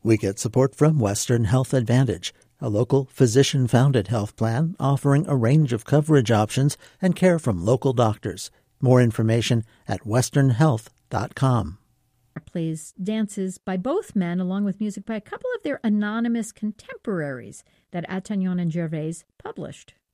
We get support from Western Health Advantage, a local physician-founded health plan offering a range of coverage options and care from local doctors. More information at westernhealth.com. Plays dances by both men, along with music by a couple of their anonymous contemporaries that Attagnon and Gervais published.